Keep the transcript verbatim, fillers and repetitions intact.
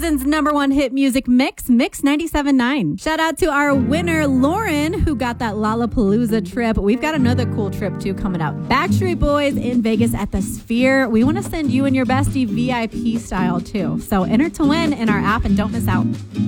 Susan's number one hit music mix, Mix ninety-seven point nine. Shout out to our winner, Lauren, who got that Lollapalooza trip. We've got another cool trip, too, coming up. Backstreet Boys in Vegas at the Sphere. We want to send you and your bestie V I P style, too. So enter to win in our app and don't miss out.